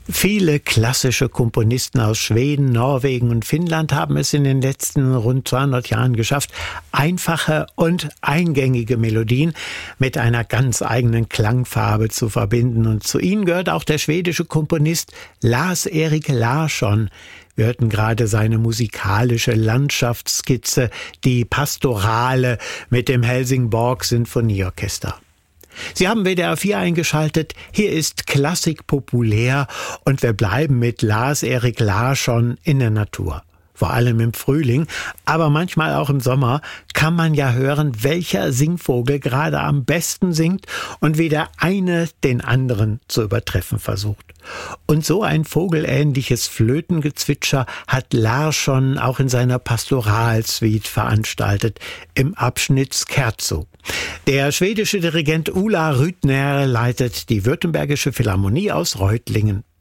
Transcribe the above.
Viele klassische Komponisten aus Schweden, Norwegen und Finnland haben es in den letzten rund 200 Jahren geschafft, einfache und eingängige Melodien mit einer ganz eigenen Klangfarbe zu verbinden. Und zu ihnen gehört auch der schwedische Komponist Lars-Erik Larsson. Wir hörten gerade seine musikalische Landschaftsskizze, die Pastorale mit dem Helsingborg Sinfonieorchester. Sie haben WDR 4 eingeschaltet. Hier ist Klassik populär und wir bleiben mit Lars-Erik Larsson in der Natur. Vor allem im Frühling, aber manchmal auch im Sommer kann man ja hören, welcher Singvogel gerade am besten singt und wie der eine den anderen zu übertreffen versucht. Und so ein vogelähnliches Flötengezwitscher hat Larsson auch in seiner Pastoralsuite veranstaltet, im Abschnitt Scherzo. Der schwedische Dirigent Ola Rydner leitet die Württembergische Philharmonie aus Reutlingen.